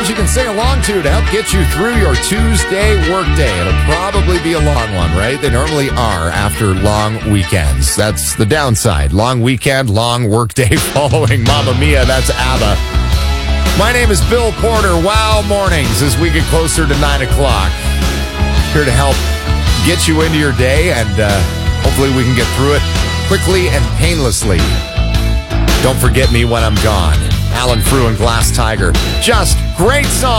songs you can sing along to help get you through your Tuesday workday. It'll probably be a long one, right? They normally are after long weekends. That's the downside. Long weekend, long workday following Mamma Mia. That's ABBA. My name is Bill Porter. Wow Mornings as we get closer to 9 o'clock. Here to help get you into your day, and hopefully we can get through it quickly and painlessly. Don't forget me when I'm gone. Alan Frew and Glass Tiger. Just great song.